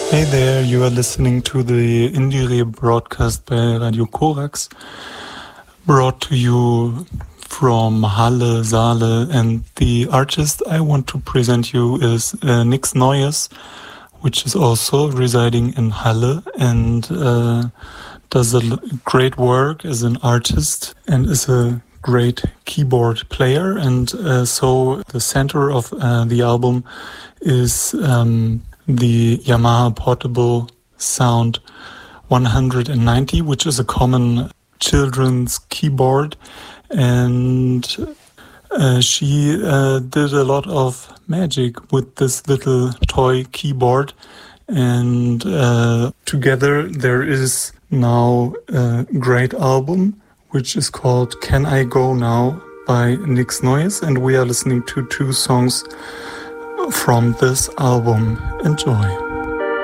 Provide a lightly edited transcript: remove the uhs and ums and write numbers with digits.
Hey there, you are listening to the Indire broadcast by Radio Korax, brought to you from Halle, Saale, and the artist I want to present you is Nix Neues, which is also residing in Halle and does great work as an artist and is a great keyboard player. And so the center of the album is the Yamaha Portable Sound 190, which is a common children's keyboard. And she did a lot of magic with this little toy keyboard. And together there is now a great album, which is called Can I Go Now by Nix Neues. And we are listening to two songs from this album. Enjoy.